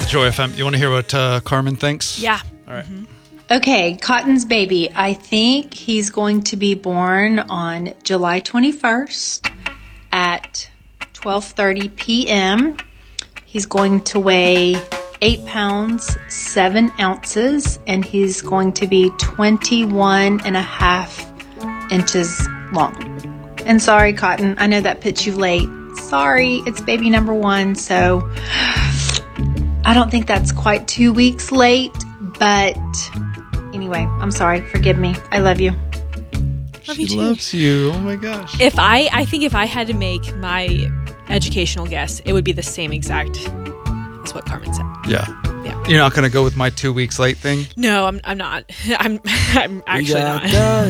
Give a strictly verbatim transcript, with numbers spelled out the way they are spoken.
the Joy F M. You want to hear what uh, Carmen thinks? Yeah. All right. Mm-hmm. Okay, Cotton's baby. I think he's going to be born on July twenty-first at twelve thirty p.m. He's going to weigh eight pounds, seven ounces, and he's going to be twenty-one and a half inches long. And sorry, Cotton, I know that puts you late. Sorry, it's baby number one, so I don't think that's quite two weeks late, but anyway, I'm sorry. Forgive me. I love you. Love She you too. loves you. Oh my gosh. If I, I think if I had to make my educational guess, it would be the same exact as what Carmen said. Yeah. Yeah. You're not going to go with my two weeks late thing? No, I'm. I'm not. I'm. I'm actually not.